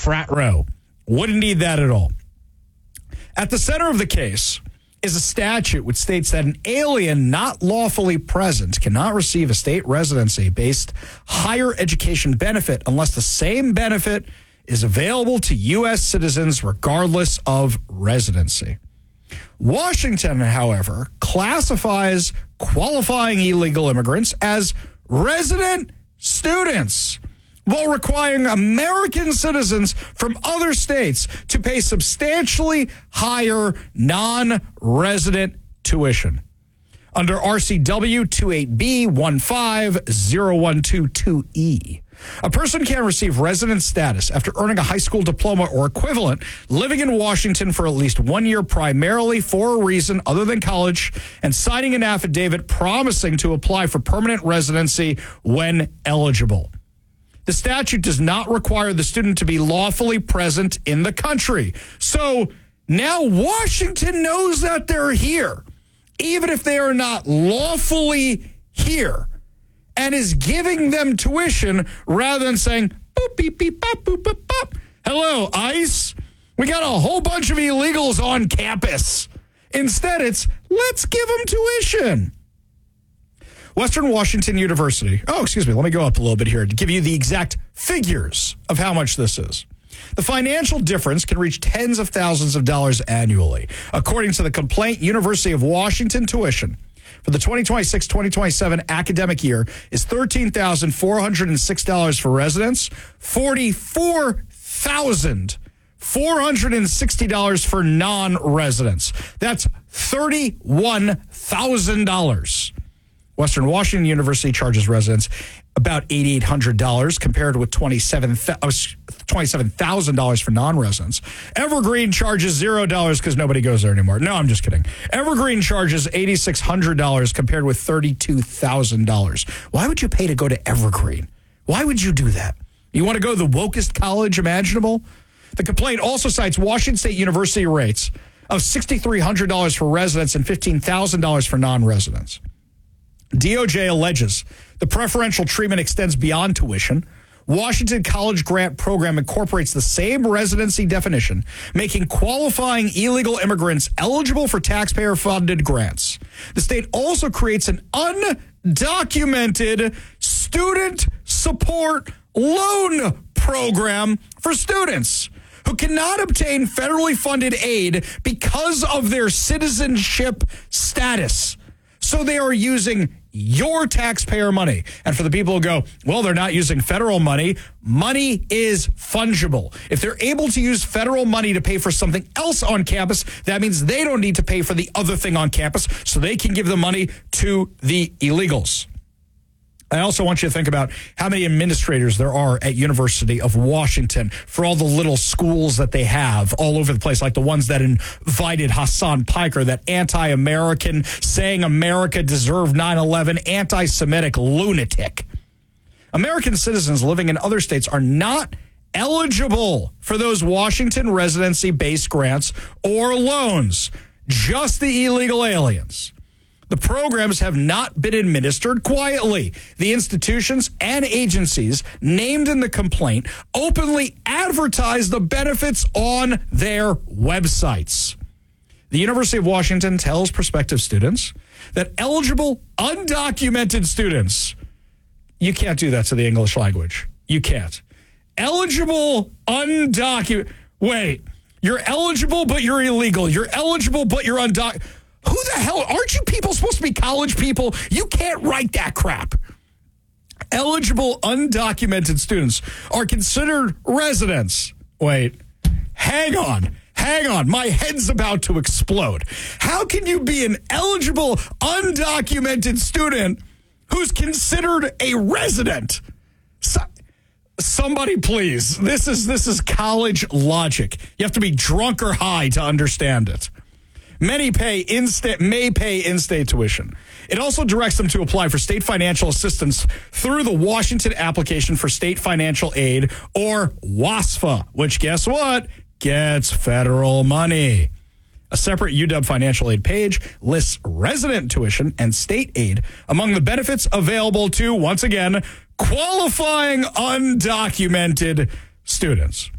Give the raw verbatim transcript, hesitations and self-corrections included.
frat row. Wouldn't need that at all. At the center of the case is a statute which states that an alien not lawfully present cannot receive a state residency-based higher education benefit unless the same benefit is available to U S citizens regardless of residency. Washington, however, classifies qualifying illegal immigrants as resident students, while requiring American citizens from other states to pay substantially higher non-resident tuition. Under R C W twenty-eight B one five zero one two two E, a person can receive resident status after earning a high school diploma or equivalent, living in Washington for at least one year primarily for a reason other than college, and signing an affidavit promising to apply for permanent residency when eligible. The statute does not require the student to be lawfully present in the country. So now Washington knows that they're here, even if they are not lawfully here, and is giving them tuition rather than saying, boop, beep, beep, bop, boop, boop, bop. Hello, ICE. We got a whole bunch of illegals on campus. Instead, it's, let's give them tuition. Western Washington University. Oh, excuse me. Let me go up a little bit here to give you the exact figures of how much this is. The financial difference can reach tens of thousands of dollars annually. According to the complaint, University of Washington tuition for the twenty twenty-six twenty twenty-seven academic year is thirteen thousand four hundred six dollars for residents, forty-four thousand four hundred sixty dollars for non-residents. That's thirty-one thousand dollars. Western Washington University charges residents about eight thousand eight hundred dollars compared with twenty-seven thousand dollars for non-residents. Evergreen charges zero dollars because nobody goes there anymore. No, I'm just kidding. Evergreen charges eight thousand six hundred dollars compared with thirty-two thousand dollars. Why would you pay to go to Evergreen? Why would you do that? You want to go to the wokest college imaginable? The complaint also cites Washington State University rates of six thousand three hundred dollars for residents and fifteen thousand dollars for non-residents. D O J alleges the preferential treatment extends beyond tuition. Washington College Grant Program incorporates the same residency definition, making qualifying illegal immigrants eligible for taxpayer-funded grants. The state also creates an undocumented student support loan program for students who cannot obtain federally funded aid because of their citizenship status. So they are using your taxpayer money. And for the people who go, well, they're not using federal money, money is fungible. If they're able to use federal money to pay for something else on campus, that means they don't need to pay for the other thing on campus, so they can give the money to the illegals. I also want you to think about how many administrators there are at University of Washington for all the little schools that they have all over the place, like the ones that invited Hassan Piker, that anti-American, saying America deserved nine eleven, anti-Semitic lunatic. American citizens living in other states are not eligible for those Washington residency-based grants or loans, just the illegal aliens. The programs have not been administered quietly. The institutions and agencies named in the complaint openly advertise the benefits on their websites. The University of Washington tells prospective students that eligible undocumented students, you can't do that to the English language. You can't. Eligible undocumented, wait, you're eligible but you're illegal. You're eligible but you're undocumented. Who the hell, aren't you people supposed to be college people? You can't write that crap. Eligible undocumented students are considered residents. Wait, hang on, hang on. My head's about to explode. How can you be an eligible undocumented student who's considered a resident? So, somebody please, this is, this is college logic. You have to be drunk or high to understand it. Many pay in-state, may pay in-state tuition. It also directs them to apply for state financial assistance through the Washington Application for State Financial Aid, or WASFA, which, guess what, gets federal money. A separate U W financial aid page lists resident tuition and state aid among the benefits available to, once again, qualifying undocumented students.